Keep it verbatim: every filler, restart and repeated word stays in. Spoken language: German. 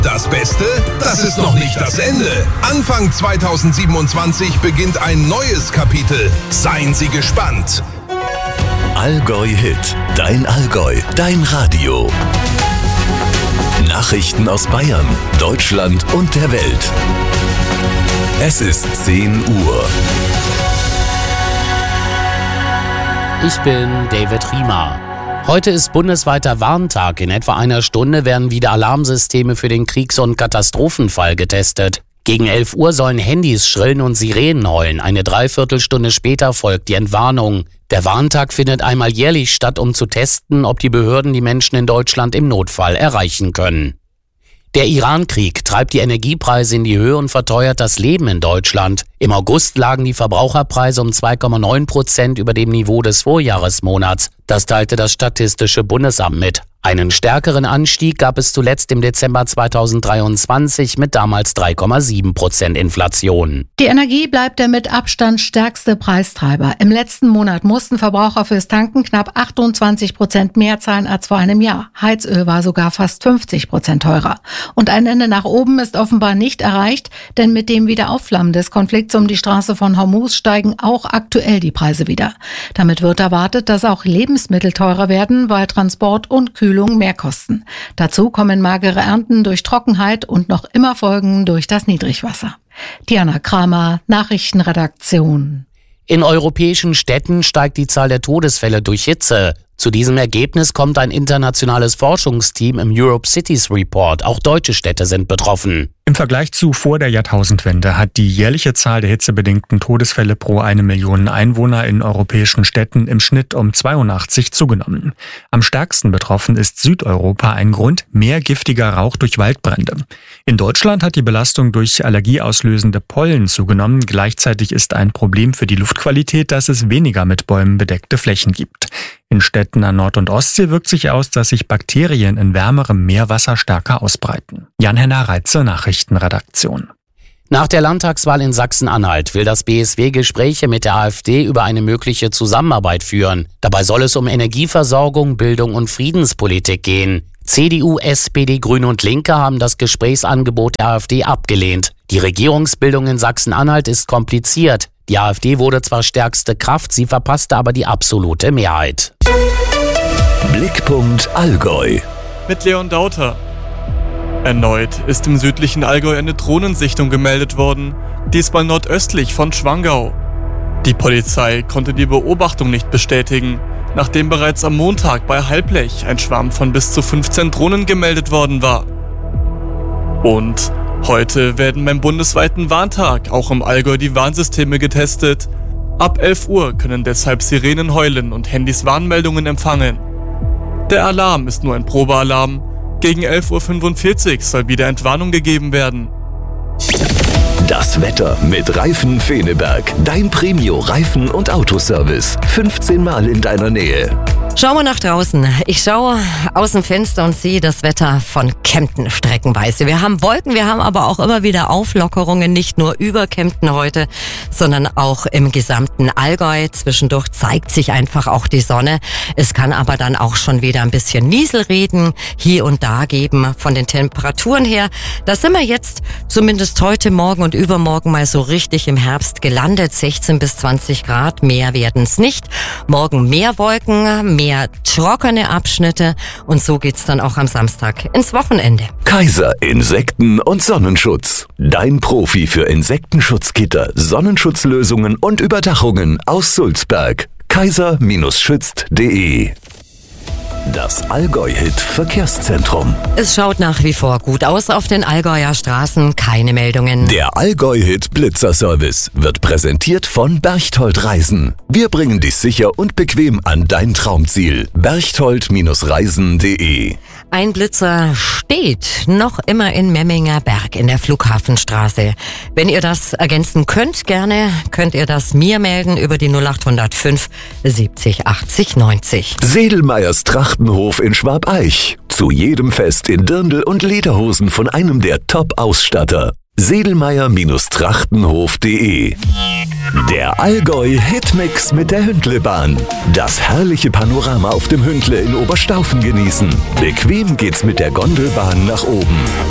Das Beste? Das ist noch nicht das Ende. Anfang zweitausendsiebenundzwanzig beginnt ein neues Kapitel. Seien Sie gespannt. Allgäu Hit. Dein Allgäu. Dein Radio. Nachrichten aus Bayern, Deutschland und der Welt. Es ist zehn Uhr. Ich bin David Riemer. Heute ist bundesweiter Warntag. In etwa einer Stunde werden wieder Alarmsysteme für den Kriegs- und Katastrophenfall getestet. Gegen elf Uhr sollen Handys schrillen und Sirenen heulen. Eine Dreiviertelstunde später folgt die Entwarnung. Der Warntag findet einmal jährlich statt, um zu testen, ob die Behörden die Menschen in Deutschland im Notfall erreichen können. Der Iran-Krieg treibt die Energiepreise in die Höhe und verteuert das Leben in Deutschland. Im August lagen die Verbraucherpreise um zwei Komma neun Prozent über dem Niveau des Vorjahresmonats. Das teilte das Statistische Bundesamt mit. Einen stärkeren Anstieg gab es zuletzt im Dezember zweitausenddreiundzwanzig mit damals drei Komma sieben Prozent Inflation. Die Energie bleibt der mit Abstand stärkste Preistreiber. Im letzten Monat mussten Verbraucher fürs Tanken knapp achtundzwanzig Prozent mehr zahlen als vor einem Jahr. Heizöl war sogar fast fünfzig Prozent teurer. Und ein Ende nach oben ist offenbar nicht erreicht, denn mit dem Wiederaufflammen des Konflikts um die Straße von Hormuz steigen auch aktuell die Preise wieder. Damit wird erwartet, dass auch Lebensmittel teurer werden, weil Transport und Kühlung mehr kosten. Dazu kommen magere Ernten durch Trockenheit und noch immer Folgen durch das Niedrigwasser. Diana Kramer, Nachrichtenredaktion. In europäischen Städten steigt die Zahl der Todesfälle durch Hitze. Zu diesem Ergebnis kommt ein internationales Forschungsteam im Europe Cities Report. Auch deutsche Städte sind betroffen. Im Vergleich zu vor der Jahrtausendwende hat die jährliche Zahl der hitzebedingten Todesfälle pro eine Million Einwohner in europäischen Städten im Schnitt um zweiundachtzig zugenommen. Am stärksten betroffen ist Südeuropa, ein Grund mehr giftiger Rauch durch Waldbrände. In Deutschland hat die Belastung durch allergieauslösende Pollen zugenommen. Gleichzeitig ist ein Problem für die Luftqualität, dass es weniger mit Bäumen bedeckte Flächen gibt. In Städten an Nord- und Ostsee wirkt sich aus, dass sich Bakterien in wärmerem Meerwasser stärker ausbreiten. Jan-Henner Reitze, Nachrichtenredaktion. Nach der Landtagswahl in Sachsen-Anhalt will das B S W Gespräche mit der AfD über eine mögliche Zusammenarbeit führen. Dabei soll es um Energieversorgung, Bildung und Friedenspolitik gehen. C D U, S P D, Grüne und Linke haben das Gesprächsangebot der AfD abgelehnt. Die Regierungsbildung in Sachsen-Anhalt ist kompliziert. Die AfD wurde zwar stärkste Kraft, sie verpasste aber die absolute Mehrheit. Blickpunkt Allgäu. Mit Leon Dauter. Erneut ist im südlichen Allgäu eine Drohnensichtung gemeldet worden, diesmal nordöstlich von Schwangau. Die Polizei konnte die Beobachtung nicht bestätigen, nachdem bereits am Montag bei Halblech ein Schwarm von bis zu fünfzehn Drohnen gemeldet worden war. Und heute werden beim bundesweiten Warntag auch im Allgäu die Warnsysteme getestet. Ab elf Uhr können deshalb Sirenen heulen und Handys Warnmeldungen empfangen. Der Alarm ist nur ein Probealarm. Gegen elf Uhr fünfundvierzig soll wieder Entwarnung gegeben werden. Das Wetter mit Reifen Feneberg. Dein Premio Reifen- und Autoservice. fünfzehn Mal in deiner Nähe. Schauen wir nach draußen. Ich schaue aus dem Fenster und sehe das Wetter von Kempten streckenweise. Wir haben Wolken, wir haben aber auch immer wieder Auflockerungen, nicht nur über Kempten heute, sondern auch im gesamten Allgäu. Zwischendurch zeigt sich einfach auch die Sonne. Es kann aber dann auch schon wieder ein bisschen Nieselregen hier und da geben. Von den Temperaturen her, da sind wir jetzt zumindest heute Morgen und übermorgen mal so richtig im Herbst gelandet. sechzehn bis zwanzig Grad, mehr werden es nicht. Morgen mehr Wolken, mehr trockene Abschnitte und so geht's dann auch am Samstag ins Wochenende. Kaiser Insekten- und Sonnenschutz. Dein Profi für Insektenschutzgitter, Sonnenschutzlösungen und Überdachungen aus Sulzberg. kaiser schützt punkt de. Das Allgäu-Hit Verkehrszentrum. Es schaut nach wie vor gut aus auf den Allgäuer Straßen, keine Meldungen. Der Allgäu-Hit Blitzerservice wird präsentiert von Berchtold Reisen. Wir bringen dich sicher und bequem an dein Traumziel. berchtold Reisen punkt de. Ein Blitzer steht noch immer in Memminger Berg in der Flughafenstraße. Wenn ihr das ergänzen könnt, gerne könnt ihr das mir melden über die null acht null fünf siebzig achtzig neunzig. Sedelmeyers Trachtenhof in Schwabeich. Zu jedem Fest in Dirndl und Lederhosen von einem der Top-Ausstatter. sedelmeyer Trachtenhof punkt de. Der Allgäu-Hitmix mit der Hündlebahn. Das herrliche Panorama auf dem Hündle in Oberstaufen genießen. Bequem geht's mit der Gondelbahn nach oben.